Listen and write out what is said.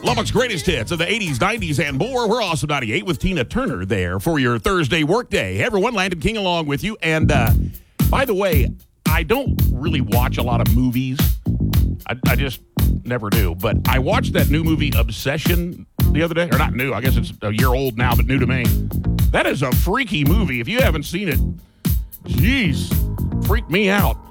Lubbock's greatest hits of the 80s, 90s, and more. We're Awesome 98 with Tina Turner there for your Thursday workday. Hey, everyone, Landon King along with you. And by the way, I don't really watch a lot of movies. I just never do. But I watched that new movie, Obsession, the other day. Or not new, I guess it's a year old now, but new to me. That is a freaky movie. If you haven't seen it, jeez, freaked me out.